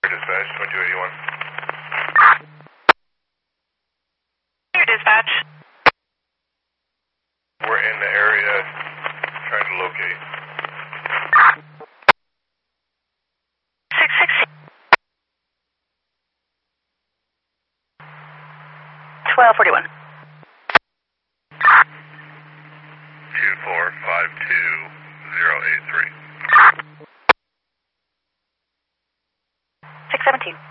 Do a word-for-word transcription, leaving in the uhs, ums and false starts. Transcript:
Dispatch, twenty-two eighty-one. Your dispatch. We're in the area trying to locate. six sixteen. twelve forty-one. two four five two zero eight three. six seventeen.